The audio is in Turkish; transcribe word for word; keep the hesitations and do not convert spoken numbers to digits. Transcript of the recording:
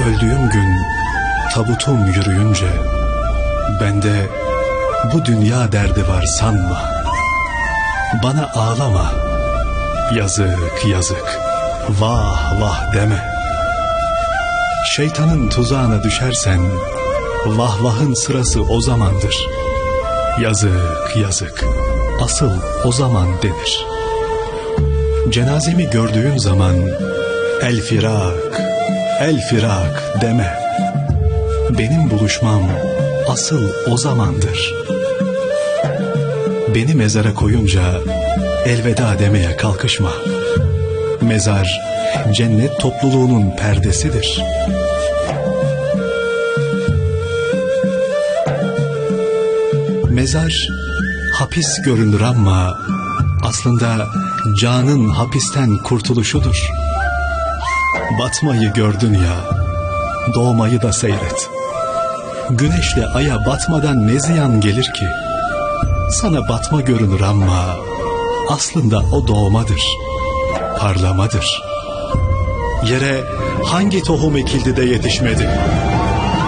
öldüğüm gün tabutum yürüyünce, bende bu dünya derdi var sanma. Bana ağlama, yazık yazık, vah vah deme. Şeytanın tuzağına düşersen, vah vahın sırası o zamandır. Yazık yazık, asıl o zaman denir. Cenazemi gördüğün zaman, el firak, el firak deme. Benim buluşmam asıl o zamandır. Beni mezara koyunca elveda demeye kalkışma. Mezar cennet topluluğunun perdesidir. Mezar hapis görünür ama aslında canın hapisten kurtuluşudur. Batmayı gördün ya, doğmayı da seyret. Güneşle aya batmadan ne ziyan gelir ki? Sana batma görünür ama aslında o doğmadır, parlamadır. Yere hangi tohum ekildi de yetişmedi?